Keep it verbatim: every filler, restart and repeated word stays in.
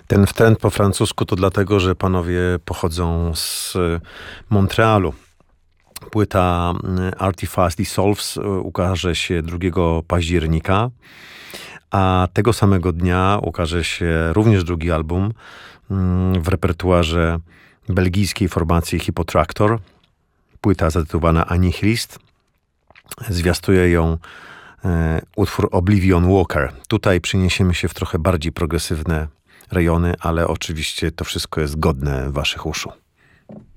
Ten wtręt po francusku to dlatego, że panowie pochodzą z Montrealu. Płyta Artifast Dissolves ukaże się drugiego października, a tego samego dnia ukaże się również drugi album w repertuarze belgijskiej formacji Hippotraktor. Płyta zatytułowana Annihilist. Zwiastuje ją e, utwór Oblivion Walker. Tutaj przeniesiemy się w trochę bardziej progresywne rejony, ale oczywiście to wszystko jest godne waszych uszu.